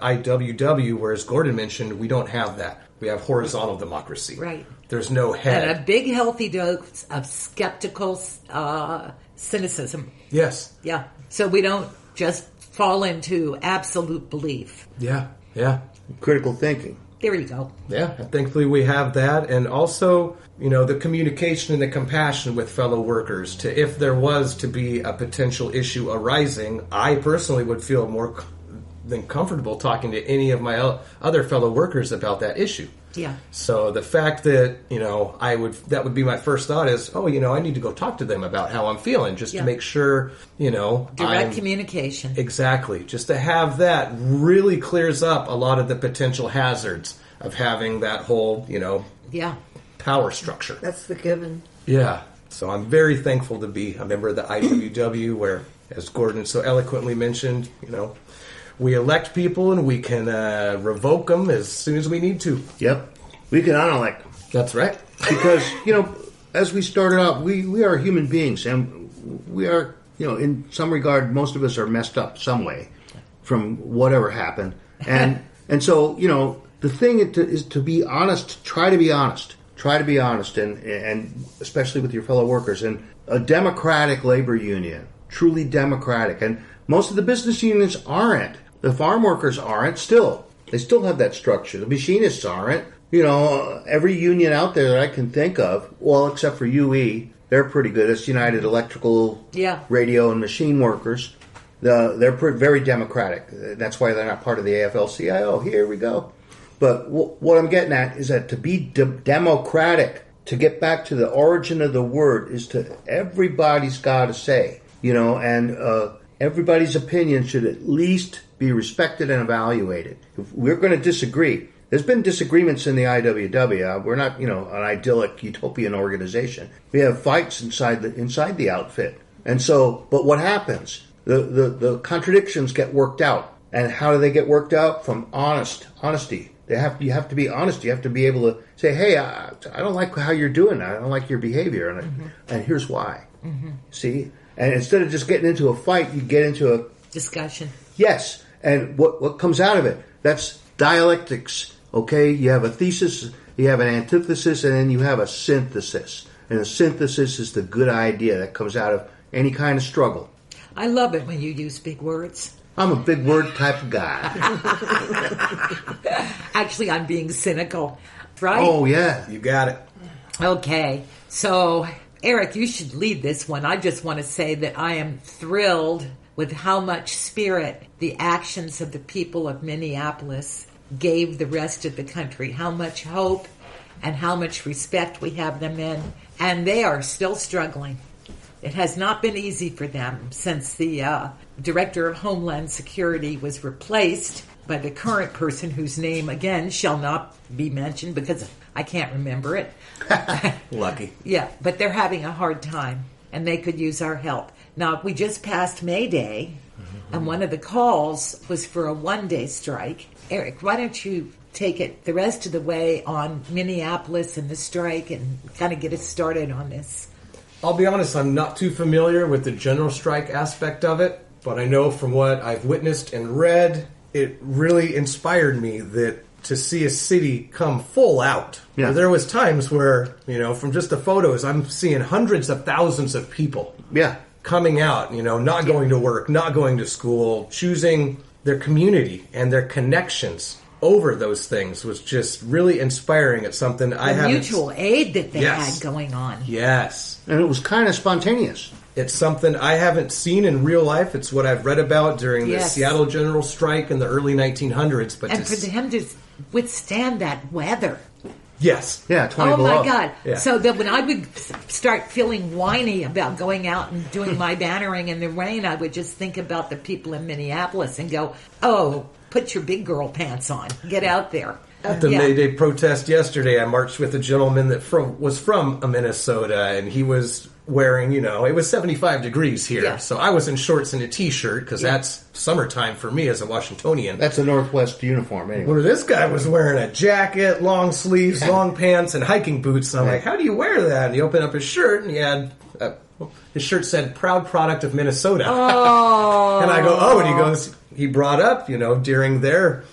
IWW, whereas Gordon mentioned, we don't have that. We have horizontal democracy. Right. There's no head. And a big, healthy dose of skeptical cynicism. Yes. Yeah. So we don't just fall into absolute belief. Yeah. Yeah. Critical thinking. There you go. Yeah, thankfully we have that. And also, the communication and the compassion with fellow workers. To if there was to be a potential issue arising, I personally would feel more than comfortable talking to any of my other fellow workers about that issue. Yeah. So the fact that, that would be my first thought is, I need to go talk to them about how I'm feeling just to make sure, Direct communication. Exactly. Just to have that really clears up a lot of the potential hazards of having that whole, power structure. That's the given. Yeah. So I'm very thankful to be a member of the IWW where, as Gordon so eloquently mentioned, we elect people and we can revoke them as soon as we need to. Yep. We can unelect them. That's right. Because, as we started out, we are human beings and we are, in some regard, most of us are messed up some way from whatever happened. And so, the thing is to be honest, try to be honest. Try to be honest and especially with your fellow workers. And a democratic labor union, truly democratic. And most of the business unions aren't. The farm workers aren't still. They still have that structure. The machinists aren't. Every union out there that I can think of, well, except for UE, they're pretty good. It's United Electrical, Radio, and Machine Workers. They're very democratic. That's why they're not part of the AFL-CIO. Here we go. But what I'm getting at is that to be democratic, to get back to the origin of the word, is to everybody's got to say, and everybody's opinion should at least be respected and evaluated. If we're going to disagree, there's been disagreements in the IWW. We're not, an idyllic utopian organization. We have fights inside the outfit. And so, but what happens? The contradictions get worked out. And how do they get worked out? From honesty. You have to be honest. You have to be able to say, hey, I don't like how you're doing that. I don't like your behavior. And here's why. Mm-hmm. See? And instead of just getting into a fight, you get into a discussion. Yes. And what comes out of it? That's dialectics. Okay? You have a thesis, you have an antithesis, and then you have a synthesis. And a synthesis is the good idea that comes out of any kind of struggle. I love it when you use big words. I'm a big word type of guy. Actually, I'm being cynical, right? Oh, yeah. You got it. Okay. So, Eric, you should lead this one. I just want to say that I am thrilled with how much spirit the actions of the people of Minneapolis gave the rest of the country, how much hope and how much respect we have them in. And they are still struggling. It has not been easy for them since the Director of Homeland Security was replaced by the current person whose name, again, shall not be mentioned because I can't remember it. Lucky. Yeah, but they're having a hard time, and they could use our help. Now, we just passed May Day, and one of the calls was for a one-day strike. Eric, why don't you take it the rest of the way on Minneapolis and the strike and kind of get us started on this? I'll be honest, I'm not too familiar with the general strike aspect of it, but I know from what I've witnessed and read, it really inspired me that to see a city come full out. Yeah. There was times where, from just the photos, I'm seeing hundreds of thousands of people coming out, not going to work, not going to school, choosing their community and their connections over those things was just really inspiring. It's something I haven't... mutual aid that they had going on. Yes. And it was kind of spontaneous. It's something I haven't seen in real life. It's what I've read about during the Seattle General Strike in the early 1900s. But and for them to withstand that weather. Yes. Yeah, 20 below. Oh, my God. Yeah. So that when I would start feeling whiny about going out and doing my bannering in the rain, I would just think about the people in Minneapolis and go, oh, put your big girl pants on. Get out there. At the May Day protest yesterday, I marched with a gentleman that was from Minnesota, and he was wearing, it was 75 degrees here. Yeah. So I was in shorts and a T-shirt, because that's summertime for me as a Washingtonian. That's a Northwest uniform, anyway. Where this guy was wearing a jacket, long sleeves, long pants, and hiking boots. And I'm like, how do you wear that? And he opened up his shirt, and he had... his shirt said, "Proud product of Minnesota." Oh. And I go, and he goes... He brought up, during their